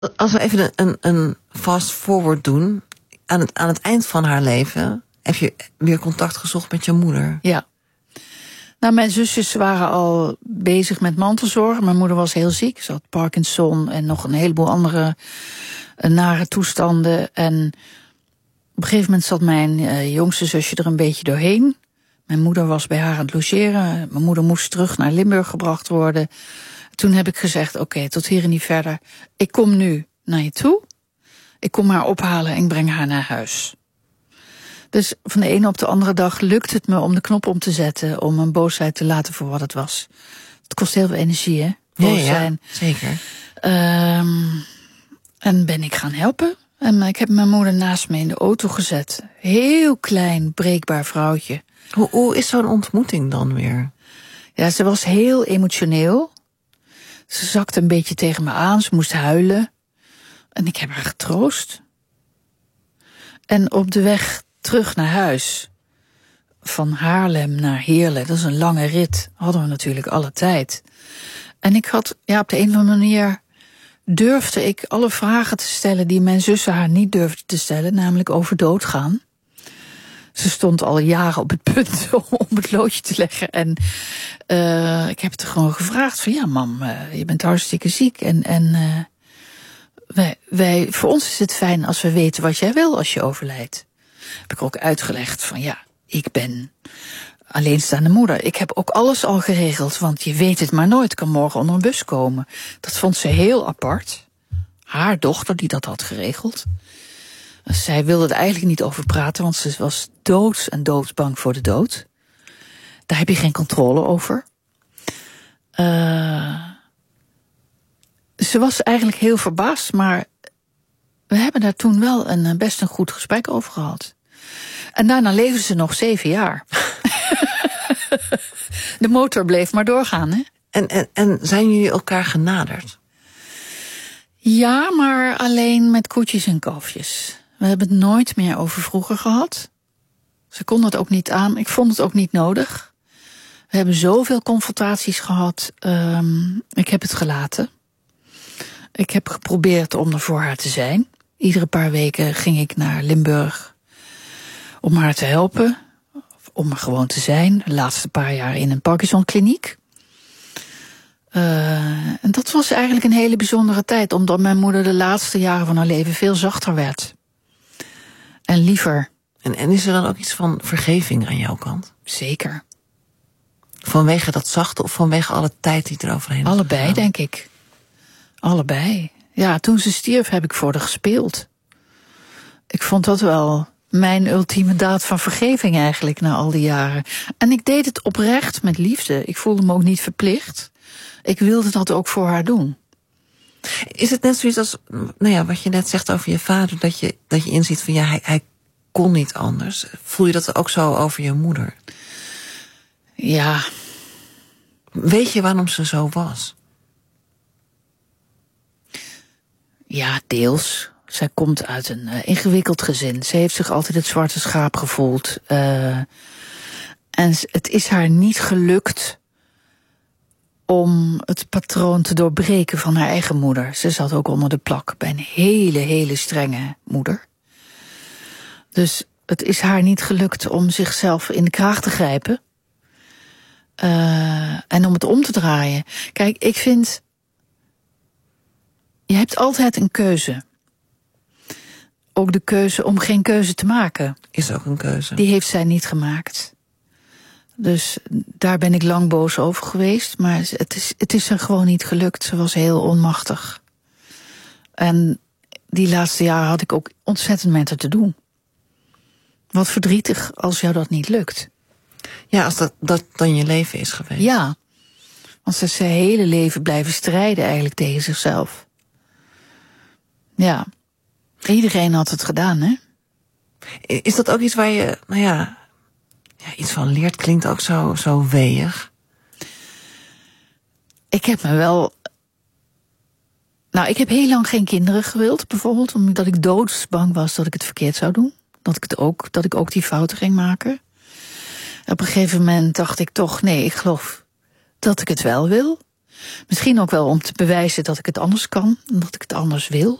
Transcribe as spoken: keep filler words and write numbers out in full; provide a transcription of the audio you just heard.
Als we even een, een fast forward doen. Aan het, aan het eind van haar leven heb je weer contact gezocht met je moeder. Ja. Nou, mijn zusjes waren al bezig met mantelzorg. Mijn moeder was heel ziek. Ze had Parkinson en nog een heleboel andere uh, nare toestanden. En op een gegeven moment zat mijn uh, jongste zusje er een beetje doorheen. Mijn moeder was bij haar aan het logeren. Mijn moeder moest terug naar Limburg gebracht worden. Toen heb ik gezegd, oké, okay, tot hier en niet verder. Ik kom nu naar je toe. Ik kom haar ophalen en ik breng haar naar huis. Dus van de ene op de andere dag lukt het me om de knop om te zetten, om mijn boosheid te laten voor wat het was. Het kost heel veel energie, hè? Boos ja, zijn. Ja, zeker. Um, en ben ik gaan helpen. En ik heb mijn moeder naast me in de auto gezet. Heel klein, breekbaar vrouwtje. Hoe, hoe is zo'n ontmoeting dan weer? Ja, ze was heel emotioneel. Ze zakte een beetje tegen me aan, ze moest huilen. En ik heb haar getroost. En op de weg terug naar huis, van Haarlem naar Heerlen, dat is een lange rit, hadden we natuurlijk alle tijd. En ik had, ja, op de een of andere manier durfde ik alle vragen te stellen die mijn zussen haar niet durfden te stellen, namelijk over doodgaan. Ze stond al jaren op het punt om het loodje te leggen. En uh, ik heb het er gewoon gevraagd van, ja mam, uh, je bent hartstikke ziek. En, en uh, wij, wij, voor ons is het fijn als we weten wat jij wil als je overlijdt. Heb ik ook uitgelegd van, ja, ik ben alleenstaande moeder. Ik heb ook alles al geregeld, want je weet het maar nooit, kan morgen onder een bus komen. Dat vond ze heel apart. Haar dochter die dat had geregeld. Zij wilde er eigenlijk niet over praten, want ze was doods en doodsbang voor de dood. Daar heb je geen controle over. Uh, ze was eigenlijk heel verbaasd, maar we hebben daar toen wel een best een goed gesprek over gehad. En daarna leefde ze nog zeven jaar. De motor bleef maar doorgaan, hè? En, en, en zijn jullie elkaar genaderd? Ja, maar alleen met koetjes en kalfjes. We hebben het nooit meer over vroeger gehad. Ze kon het ook niet aan. Ik vond het ook niet nodig. We hebben zoveel confrontaties gehad. Um, ik heb het gelaten. Ik heb geprobeerd om er voor haar te zijn. Iedere paar weken ging ik naar Limburg om haar te helpen. Om er gewoon te zijn. De laatste paar jaar in een Parkinson-kliniek. Uh, en dat was eigenlijk een hele bijzondere tijd. Omdat mijn moeder de laatste jaren van haar leven veel zachter werd. En liever. En, en is er dan ook iets van vergeving aan jouw kant? Zeker. Vanwege dat zachte of vanwege alle tijd die er overheen is? Allebei, gegaan? denk ik. Allebei. Ja, toen ze stierf heb ik voor haar gespeeld. Ik vond dat wel mijn ultieme daad van vergeving eigenlijk na al die jaren. En ik deed het oprecht met liefde. Ik voelde me ook niet verplicht. Ik wilde dat ook voor haar doen. Is het net zoiets als, nou ja, wat je net zegt over je vader, dat je, dat je inziet van ja, hij, hij kon niet anders. Voel je dat ook zo over je moeder? Ja. Weet je waarom ze zo was? Ja, deels. Zij komt uit een uh, ingewikkeld gezin. Ze heeft zich altijd het zwarte schaap gevoeld. Uh, en het is haar niet gelukt om het patroon te doorbreken van haar eigen moeder. Ze zat ook onder de plak bij een hele, hele strenge moeder. Dus het is haar niet gelukt om zichzelf in de kraag te grijpen. Uh, en om het om te draaien. Kijk, ik vind, je hebt altijd een keuze. Ook de keuze om geen keuze te maken. Is ook een keuze. Die heeft zij niet gemaakt. Dus daar ben ik lang boos over geweest. Maar het is, het is er gewoon niet gelukt. Ze was heel onmachtig. En die laatste jaren had ik ook ontzettend met haar te doen. Wat verdrietig als jou dat niet lukt. Ja, als dat, dat dan je leven is geweest. Ja, want ze is zijn hele leven blijven strijden eigenlijk tegen zichzelf. Ja, iedereen had het gedaan, hè? Is dat ook iets waar je, nou ja, ja iets van leert? Klinkt ook zo, zo weeg. Ik heb me wel... Nou, ik heb heel lang geen kinderen gewild, bijvoorbeeld. Omdat ik doodsbang was dat ik het verkeerd zou doen. Dat ik, het ook, dat ik ook die fouten ging maken. Op een gegeven moment dacht ik toch, nee, ik geloof dat ik het wel wil. Misschien ook wel om te bewijzen dat ik het anders kan en dat ik het anders wil.